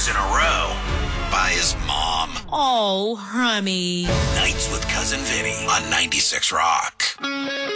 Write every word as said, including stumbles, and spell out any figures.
years in a row by his mom. Oh, honey. Nights with Cousin Vinny on ninety-six Rock.